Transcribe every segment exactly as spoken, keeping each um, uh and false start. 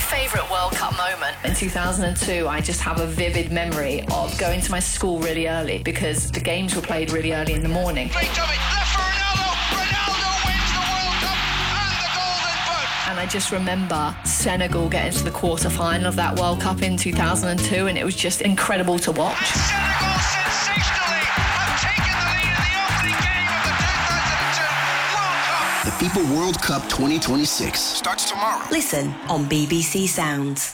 favourite World Cup moment? In two thousand two, I just have a vivid memory of going to my school really early because the games were played really early in the morning. Left for Ronaldo. Ronaldo wins the World Cup and the Golden Boot. And I just remember Senegal getting to the quarter-final of that World Cup in two thousand two, and it was just incredible to watch. And Senegal sensationally have taken the lead in the opening game of the two thousand two World Cup. The FIFA World Cup twenty twenty-six starts tomorrow. Listen on B B C Sounds.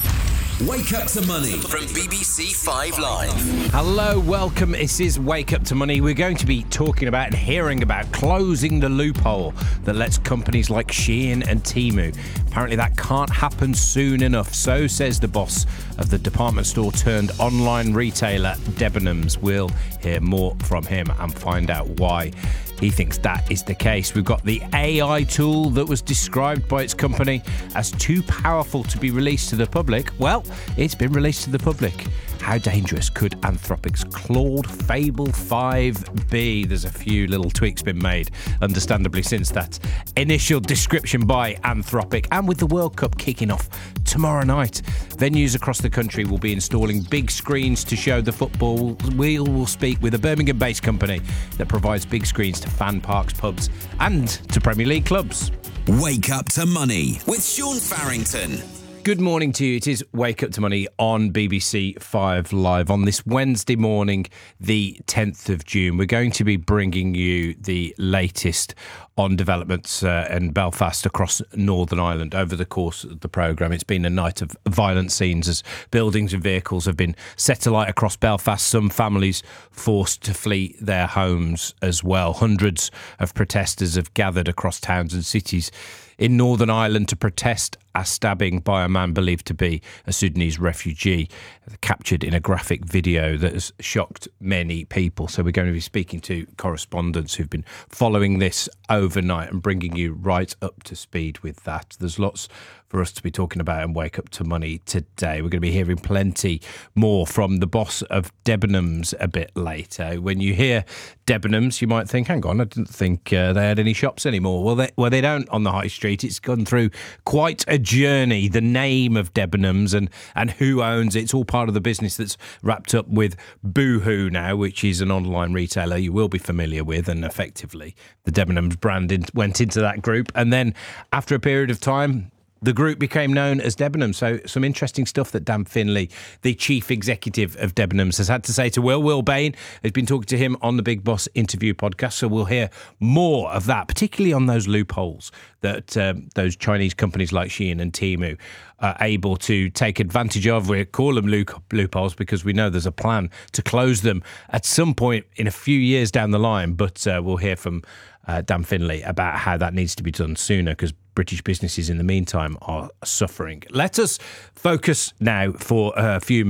Wake Up to Money from B B C Five Live. Hello, welcome. This is Wake Up to Money. We're going to be talking about and hearing about closing the loophole that lets companies like Shein and Temu. Apparently that can't happen soon enough. So says the boss of the department store turned online retailer Debenhams. We'll hear more from him and find out why he thinks that is the case. We've got the A I tool that was described by its company as too powerful to be released to the public. Well, it's been released to the public. How dangerous could Anthropic's Claude Fable five be? There's a few little tweaks been made, understandably, since that initial description by Anthropic. And with the World Cup kicking off tomorrow night, venues across the country will be installing big screens to show the football. We will speak with a Birmingham-based company that provides big screens to fan parks, pubs and to Premier League clubs. Wake Up to Money with Sean Farrington. Good morning to you. It is Wake Up to Money on B B C Five Live on this Wednesday morning, the tenth of June. We're going to be bringing you the latest on developments uh, in Belfast across Northern Ireland over the course of the programme. It's been a night of violent scenes as buildings and vehicles have been set alight across Belfast. Some families forced to flee their homes as well. Hundreds of protesters have gathered across towns and cities in Northern Ireland to protest a stabbing by a man believed to be a Sudanese refugee, captured in a graphic video that has shocked many people. So we're going to be speaking to correspondents who've been following this overnight and bringing you right up to speed with that. There's lots for us to be talking about and Wake Up to Money today. We're going to be hearing plenty more from the boss of Debenhams a bit later. When you hear Debenhams, you might think, hang on, I didn't think uh, they had any shops anymore. Well, they, well, they don't on the high street. It's gone through quite a journey. The name of Debenhams and, and who owns it, it's all part of the business that's wrapped up with Boohoo now, which is an online retailer you will be familiar with, and effectively the Debenhams brand in, went into that group. And then after a period of time, the group became known as Debenhams. So some interesting stuff that Dan Finlay, the chief executive of Debenhams, has had to say to Will. Will Bain has been talking to him on the Big Boss interview podcast. So we'll hear more of that, particularly on those loopholes that um, those Chinese companies like Shein and Temu are able to take advantage of. We call them loop- loopholes because we know there's a plan to close them at some point in a few years down the line. But uh, we'll hear from uh, Dan Finlay about how that needs to be done sooner, because British businesses in the meantime are suffering. Let us focus now for a few